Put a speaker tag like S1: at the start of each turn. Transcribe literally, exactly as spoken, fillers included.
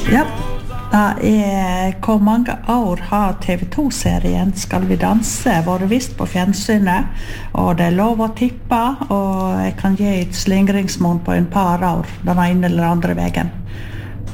S1: Ja, det er hvor mange år har T V to-serien Skal vi danse vært vist på fjernsynet, og det er lov å tippe, og jeg kan gi et slingringsmonn på en par år, den ene eller andre veien.